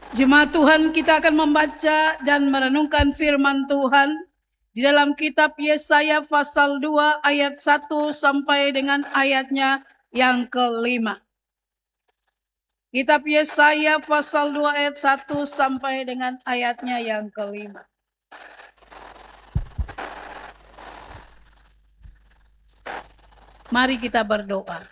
Jemaat Tuhan, kita akan membaca dan merenungkan firman Tuhan di dalam kitab Yesaya pasal 2 ayat 1 sampai dengan ayatnya yang kelima. Kitab Yesaya pasal 2 ayat 1 sampai dengan ayatnya yang kelima. Mari kita berdoa.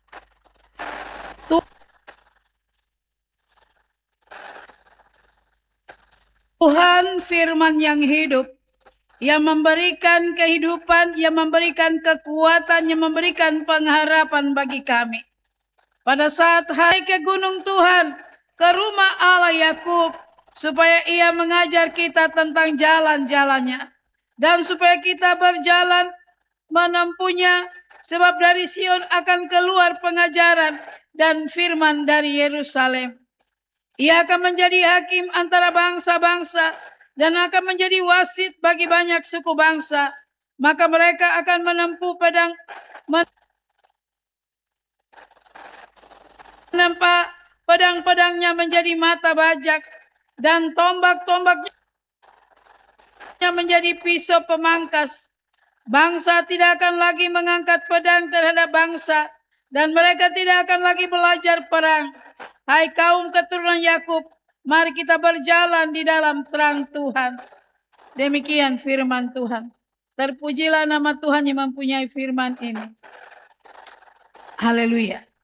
Tuhan firman yang hidup, yang memberikan kehidupan, yang memberikan kekuatan, yang memberikan pengharapan bagi kami. Pada saat hai ke gunung Tuhan, ke rumah Allah Yakub, supaya ia mengajar kita tentang jalan-jalannya. Dan supaya kita berjalan menempuhnya, sebab dari Sion akan keluar pengajaran dan firman dari Yerusalem. Ia akan menjadi hakim antara bangsa-bangsa dan akan menjadi wasit bagi banyak suku bangsa. Maka mereka akan menempuh menempa pedang-pedangnya menjadi mata bajak dan tombak-tombaknya menjadi pisau pemangkas. Bangsa tidak akan lagi mengangkat pedang terhadap bangsa dan mereka tidak akan lagi belajar perang. Hai kaum keturunan Yakub, mari kita berjalan di dalam terang Tuhan. Demikian firman Tuhan. Terpujilah nama Tuhan yang mempunyai firman ini. Haleluya.